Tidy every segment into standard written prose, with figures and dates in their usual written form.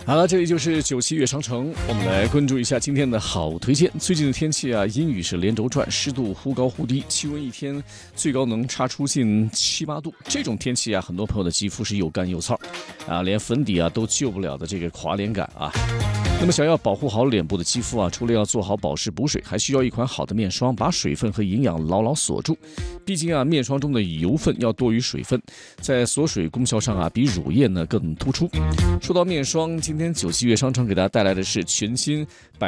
好了，这里就是97月商城，我们来关注一下今天的好推荐。最近的天气啊，阴雨是连轴转，湿度忽高忽低，气温一天最高能差出近7、8度。这种天气啊，很多朋友的肌肤是又干又燥，连粉底啊都救不了的这个垮脸感啊。那么想要保护好脸部的肌肤啊，除了要做好保湿补水，还需要一款好的面霜，把水分和营养牢牢锁住。毕竟啊，面霜中的油分要多于水分，在锁水功效上啊，比乳液呢更突出。说到面霜，今天97月商城给大家带来的是全新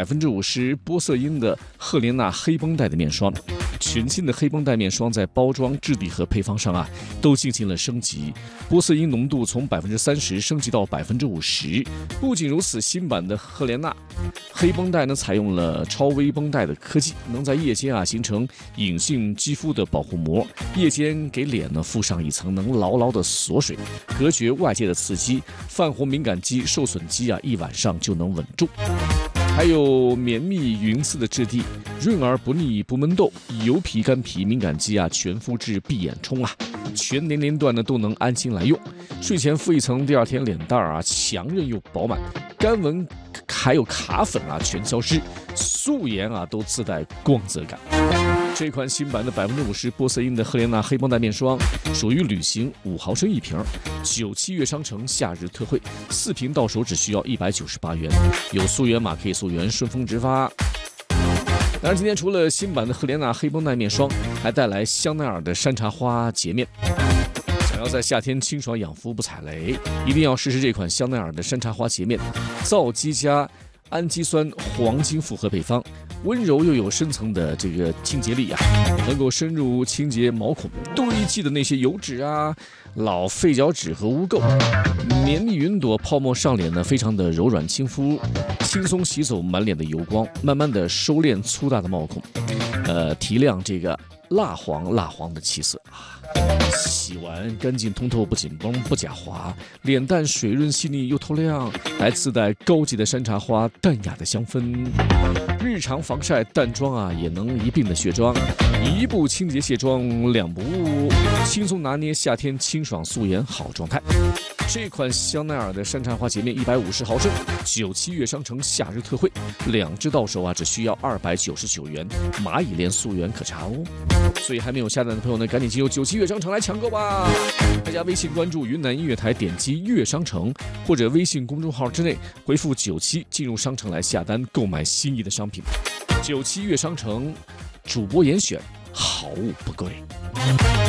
50%玻色因的赫莲娜黑绷带的面霜。全新的黑绷带面霜在包装、质地和配方上啊，都进行了升级，玻色因浓度从30%升级到50%。不仅如此，新版的赫莲娜黑绷带呢，采用了超微绷带的科技，能在夜间啊形成隐性肌肤的保护膜，夜间给脸呢附上一层能牢牢的锁水，隔绝外界的刺激，泛红敏感肌、受损肌啊一晚上就能稳住。还有绵密匀丝的质地，润而不腻不闷痘，油皮、干皮、敏感肌啊全肤至闭眼冲啊，全年龄段呢都能安心来用。睡前敷一层，第二天脸蛋啊强韧又饱满，干纹还有卡粉啊全消失，素颜啊都自带光泽感。这款新版的50%玻色因的赫莲娜黑绷带面霜属于旅行5毫升一瓶，97月商城夏日特惠，4瓶到手只需要198元，有溯源码可以溯源，顺丰直发。当然，今天除了新版的赫莲娜黑绷带面霜，还带来香奈儿的山茶花洁面。想要在夏天清爽养肤不踩雷，一定要试试这款香奈儿的山茶花洁面，皂基加氨基酸黄金复合配方，温柔又有深层的这个清洁力啊，能够深入清洁毛孔堆积的那些油脂啊、老废角质和污垢。绵密云朵泡沫上脸呢，非常的柔软亲肤，轻松洗走满脸的油光，慢慢的收敛粗大的毛孔，提亮这个蜡黄的气色啊。洗完干净通透，不紧绷不假滑，脸蛋水润细腻又透亮，还自带高级的山茶花淡雅的香氛。日常防晒淡妆啊也能一并的卸妆，一步清洁卸妆2不误，轻松拿捏夏天清爽素颜好状态。这款香奈儿的山茶花洁面150毫升，97月商城夏日特惠，2支到手啊只需要299元，蚂蚁链溯源可查哦。所以还没有下单的朋友呢，赶紧进入97月商城来抢购吧！大家微信关注云南音乐台，点击月商城或者微信公众号之内回复97进入商城来下单购买心仪的商品。97月商城主播严选，好物不贵。